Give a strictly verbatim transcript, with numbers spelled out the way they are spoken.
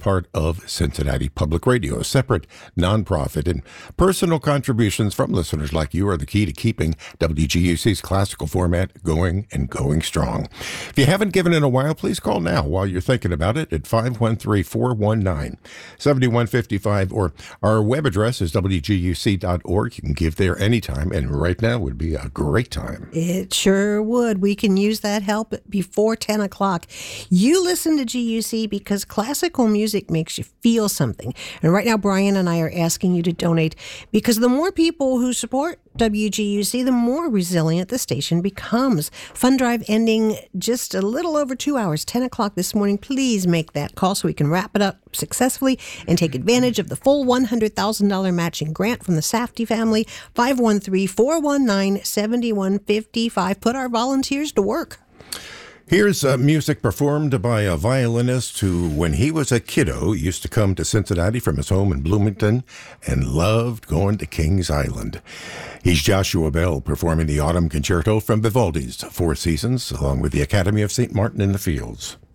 part of Cincinnati Public Radio, a separate nonprofit, and personal contributions from listeners like you are the key to keeping W G U C's classical format going and going strong. If you haven't given in a while, please call now while you're thinking about it at five one three, four one nine, seven one five five, or our web address is w g u c dot org. You can give there anytime, and right now would be a great time. It sure would. We can use that help before ten o'clock. You listen to G U C because classical music makes you feel something. And right now, Brian and I are asking you to donate because the more people who support W G U C, the more resilient the station becomes. Fund drive ending just a little over two hours, ten o'clock this morning. Please make that call so we can wrap it up successfully and take advantage of the full one hundred thousand dollars matching grant from the Safdie family. five one three, four one nine, seven one five five. Put our volunteers to work. Here's uh, music performed by a violinist who, when he was a kiddo, used to come to Cincinnati from his home in Bloomington and loved going to Kings Island. He's Joshua Bell performing the Autumn Concerto from Vivaldi's Four Seasons, along with the Academy of Saint Martin in the Fields.